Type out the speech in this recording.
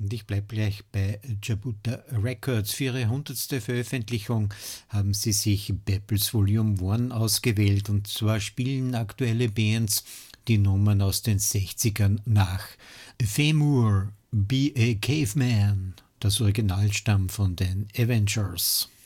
Und ich bleibe gleich bei Jabuta Records. Für ihre 100. Veröffentlichung haben sie sich Bepels Volume 1 ausgewählt, und zwar spielen aktuelle Bands die Nummern aus den 60ern nach. Femur, Be a Caveman, das Original stammt von den Avengers.